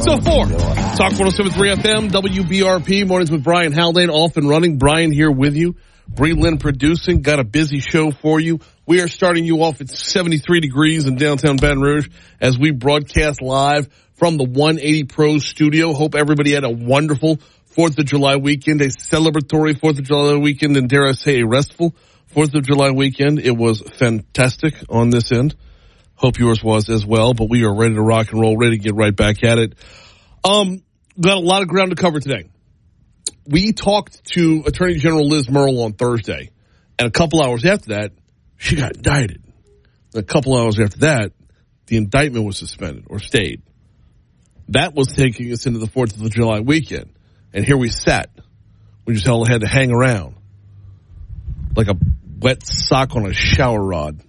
till 4. Talk 107.3 FM, WBRP, mornings with Brian Haldane, off and running. Brian here with you. Bree Lynn producing. Got a busy show for you. We are starting you off at 73 degrees in downtown Baton Rouge as we broadcast live from the 180 Pro studio. Hope everybody had a wonderful 4th of July weekend, a celebratory 4th of July weekend, and dare I say a restful 4th of July weekend. It was fantastic on this end. Hope yours was as well, but we are ready to rock and roll, ready to get right back at it. Got a lot of ground to cover today. We talked to Attorney General Liz Murrill on Thursday, and a couple hours after that, she got indicted. A couple hours after that, the indictment was suspended or stayed. That was taking us into the 4th of July weekend, and here we sat. We just all had to hang around like a wet sock on a shower rod.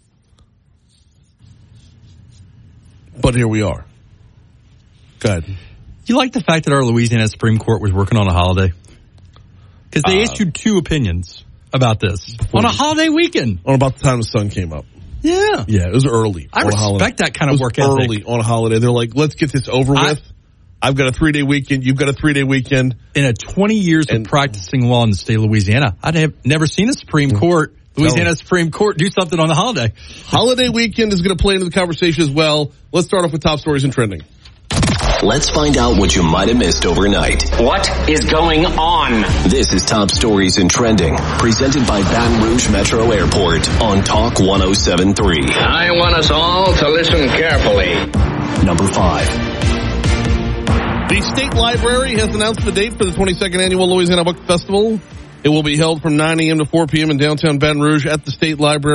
But here we are. Go ahead. You like the fact that our Louisiana Supreme Court was working on a holiday? Because they issued two opinions about this on a holiday weekend. On about the time the sun came up. Yeah. Yeah, it was early. I respect that kind of work ethic. Early on a holiday. They're like, let's get this over with. I've got a 3-day weekend. You've got a 3-day weekend. In 20 years of practicing law in the state of Louisiana, I'd have never seen a Supreme Court, Louisiana Supreme Court, do something on the holiday. Holiday weekend is going to play into the conversation as well. Let's start off with top stories and trending. Let's find out what you might have missed overnight. What is going on? This is Top Stories and Trending, presented by Baton Rouge Metro Airport on Talk 107.3. I want us all to listen carefully. Number 5. The State Library has announced the date for the 22nd Annual Louisiana Book Festival. It will be held from 9 a.m. to 4 p.m. in downtown Baton Rouge at the State Library.